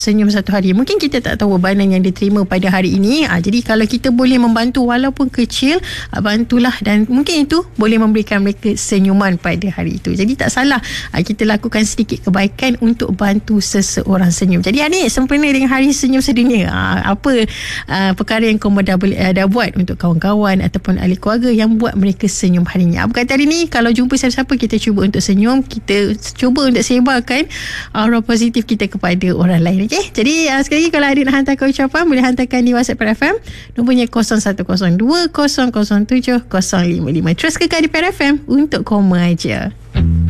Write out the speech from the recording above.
senyum satu hari. Mungkin kita tak tahu bebanan yang diterima pada hari ini. Jadi kalau kita boleh membantu walaupun kecil, bantulah, dan mungkin itu boleh memberikan mereka senyuman pada hari itu. Jadi tak salah kita lakukan sedikit kebaikan untuk bantu seseorang senyum. Jadi hari ini sempena dengan Hari Senyum Sedunia. Apa perkara yang kau dah buat untuk kawan-kawan ataupun ahli keluarga yang buat mereka senyum hari ini? Apa kata hari ini, kalau jumpa siapa-siapa, kita cuba untuk senyum, kita cuba untuk sebarkan aura positif kita kepada orang lain. Okay? Jadi sekali lagi, kalau ada nak hantarkan ucapan, boleh hantarkan di WhatsApp FM. Nombornya 0102 007 055. Terus kekal di FM untuk koma aja.